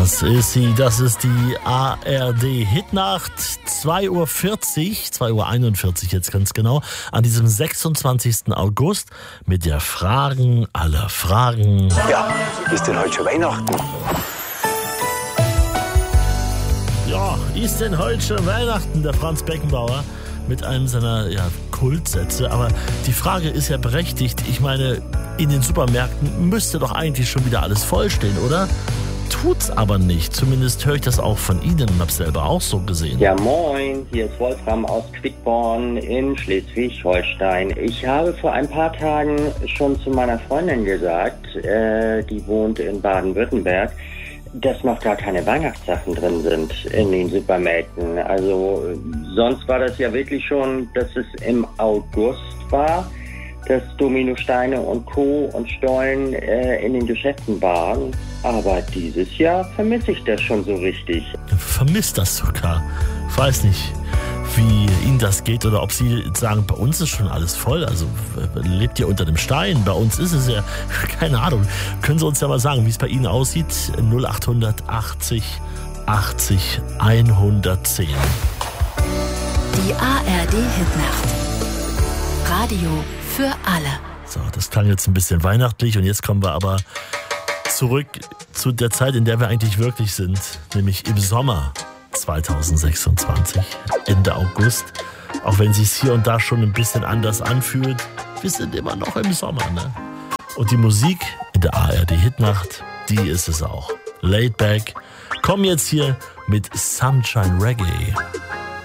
Das ist sie, das ist die ARD Hitnacht, 2.40 Uhr, 2.41 Uhr jetzt ganz genau, an diesem 26. August mit der Fragen aller Fragen. Ja, ist denn heute schon Weihnachten? Ja, ist denn heute schon Weihnachten, der Franz Beckenbauer mit einem seiner Kultsätze. Aber die Frage ist ja berechtigt. Ich meine, in den Supermärkten müsste doch eigentlich schon wieder alles vollstehen, oder? Tut's aber nicht. Zumindest höre ich das auch von Ihnen und hab's selber auch so gesehen. Ja, moin. Hier ist Wolfram aus Quickborn in Schleswig-Holstein. Ich habe vor ein paar Tagen schon zu meiner Freundin gesagt, die wohnt in Baden-Württemberg, dass noch gar keine Weihnachtssachen drin sind in den Supermärkten. Also sonst war das ja wirklich schon, dass es im August war, dass Dominosteine und Co. und Stollen in den Geschäften waren. Aber dieses Jahr vermisse ich das schon so richtig. Vermisst das sogar. Ich weiß nicht, wie Ihnen das geht oder ob Sie sagen, bei uns ist schon alles voll. Also lebt ihr unter dem Stein? Bei uns ist es ja, keine Ahnung. Können Sie uns ja mal sagen, wie es bei Ihnen aussieht? 0800 80 80 110. Die ARD Hitnacht. Radio für alle. So, das klang jetzt ein bisschen weihnachtlich und jetzt kommen wir aber zurück zu der Zeit, in der wir eigentlich wirklich sind, nämlich im Sommer 2026, Ende August. Auch wenn es sich hier und da schon ein bisschen anders anfühlt, wir sind immer noch im Sommer, ne? Und die Musik in der ARD Hitnacht, die ist es auch. Laid Back, kommen jetzt hier mit Sunshine Reggae.